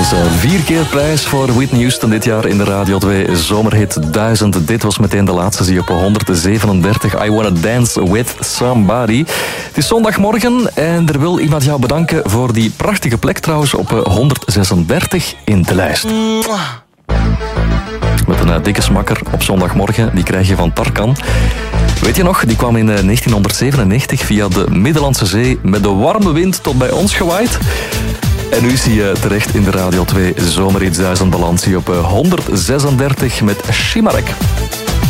Dus 4 keer prijs voor Whitney Houston dit jaar in de Radio 2 Zomerhit 1000. Dit was meteen de laatste, zie je op 137. I Wanna Dance With Somebody. Het is zondagmorgen en er wil iemand jou bedanken voor die prachtige plek trouwens op 136 in de lijst. Met een dikke smakker op zondagmorgen, die krijg je van Tarkan. Weet je nog, die kwam in 1997 via de Middellandse Zee met de warme wind tot bij ons gewaaid. En nu zie je terecht in de Radio 2 Zomerhits 1000 balans hier op 136 met Shimarek.